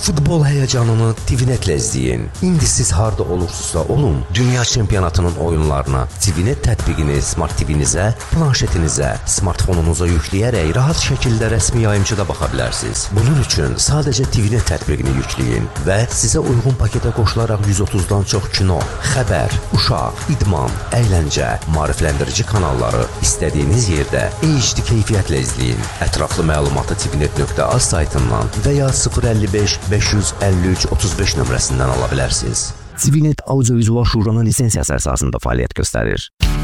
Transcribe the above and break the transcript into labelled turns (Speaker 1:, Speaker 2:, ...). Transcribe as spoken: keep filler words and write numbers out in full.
Speaker 1: Futbol həyəcanını TVNet-lə izləyin. İndi siz harda olursunuzsa olun, dünya çempionatının oyunlarına TVNet tətbiqini Smart T V-nizə, planşetinizə, smartfonunuza yükləyərək rahat şəkildə rəsmi yayımçıda baxa bilərsiniz. Bunun üçün sadəcə TVNet tətbiqini yükləyin və sizə uyğun paketə qoşularaq yüz otuzdan çox kino, xəbər, uşaq, idman, əyləncə, maarifləndirici kanalları istədiyiniz yerdə H D keyfiyyətlə izləyin. Ətraflı məlumatı tvnet nöqtə az saytından və ya sıfır əlli beş beş yüz əlli üç otuz beş nömrəsindən ala bilərsiniz. TVNet Audiovizual Şuranın lisensiyası əsasında fəaliyyət göstərir.